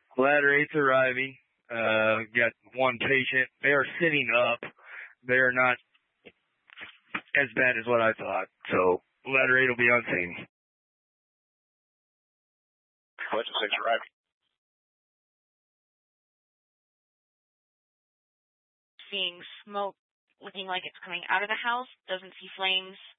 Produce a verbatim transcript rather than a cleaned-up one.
Ladder eight's arriving. Uh, got one patient. They are sitting up. They are not as bad as what I thought. So ladder eight will be on scene. Legend six arriving. Seeing smoke looking like it's coming out of the house. Doesn't see flames.